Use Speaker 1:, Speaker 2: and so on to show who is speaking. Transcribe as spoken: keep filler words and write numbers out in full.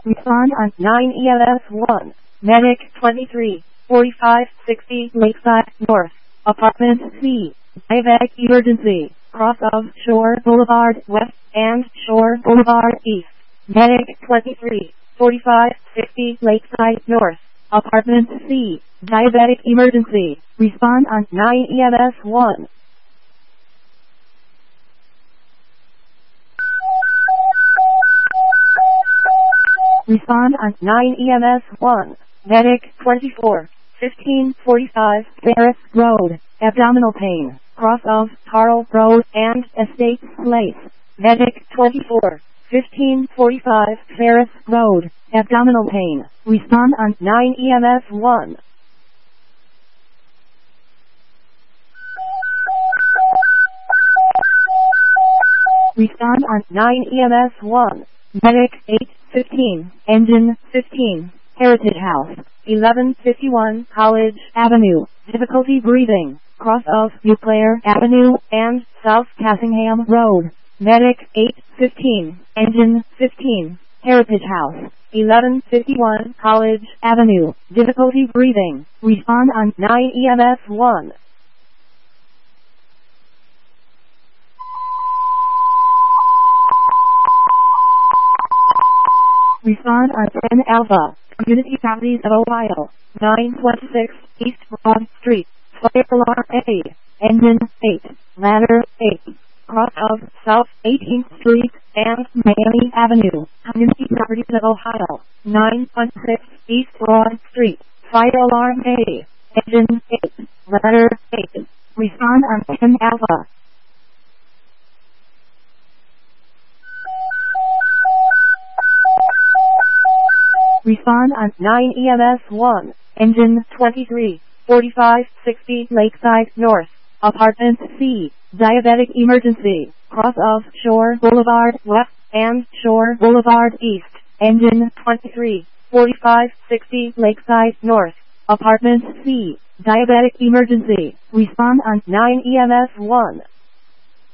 Speaker 1: Respond on nine E M S one. Medic twenty-three forty-five sixty Lakeside North. Apartment C. Diabetic emergency. Cross of Shore Boulevard West and Shore Boulevard East. Medic twenty-three forty-five sixty Lakeside North. Apartment C. Diabetic emergency. Respond on nine E M S one. Respond on nine E M S one. Medic twenty-four fifteen forty-five Ferris Road. Abdominal pain. Cross of Carl Road and Estate Place. Medic twenty-four fifteen forty-five Ferris Road. Abdominal pain. Respond on nine E M S one. Respond on nine E M S one. Medic eight fifteen, Engine fifteen, Heritage House, eleven fifty-one College Avenue. Difficulty breathing. Cross of Euclair Avenue and South Cassingham Road. Medic eight fifteen, Engine fifteen, Heritage House, eleven fifty-one College Avenue. Difficulty breathing. Respond on nine E M S one. Respond on ten Alpha. Community Properties of Ohio. nine twenty-six East Broad Street. Fire alarm A. Engine eight. Ladder eight. Cross of South eighteenth Street and Miami Avenue. Community Properties of Ohio. nine twenty-six East Broad Street. Fire alarm A. Engine eight. Ladder eight. Respond on ten Alpha. Respond on nine E M S one. Engine twenty-three forty-five sixty Lakeside North. Apartment C. Diabetic emergency. Cross of Shore Boulevard West and Shore Boulevard East. Engine twenty-three forty-five sixty Lakeside North. Apartment C. Diabetic emergency. Respond on nine E M S one.